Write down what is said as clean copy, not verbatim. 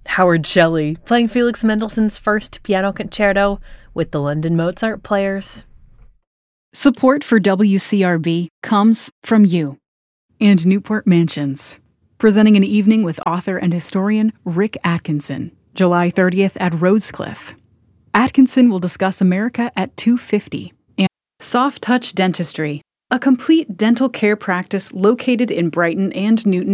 Howard Shelley playing Felix Mendelssohn's first piano concerto with the London Mozart Players. Support for WCRB comes from you. And Newport Mansions, presenting an evening with author and historian Rick Atkinson, July 30th at Rhodescliffe. Atkinson will discuss America at 2:50. And Soft Touch Dentistry, a complete dental care practice located in Brighton and Newton,